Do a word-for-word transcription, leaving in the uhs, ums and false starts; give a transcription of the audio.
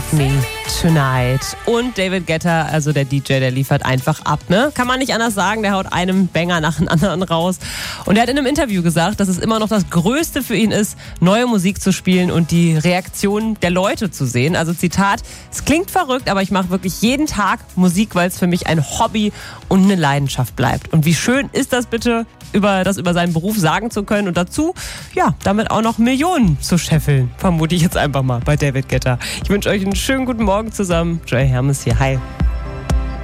Me Tonight. Und David Guetta, also der D J, der liefert einfach ab, ne? Kann man nicht anders sagen, der haut einen Banger nach dem anderen raus. Und er hat in einem Interview gesagt, dass es immer noch das Größte für ihn ist, neue Musik zu spielen und die Reaktion der Leute zu sehen. Also Zitat, es klingt verrückt, aber ich mache wirklich jeden Tag Musik, weil es für mich ein Hobby und eine Leidenschaft bleibt. Und wie schön ist das bitte, über das über seinen Beruf sagen zu können und dazu, ja, damit auch noch Millionen zu scheffeln. Vermute ich jetzt einfach mal bei David Guetta. Ich wünsche euch einen schönen guten Morgen zusammen. Joy Hermes hier. Hi.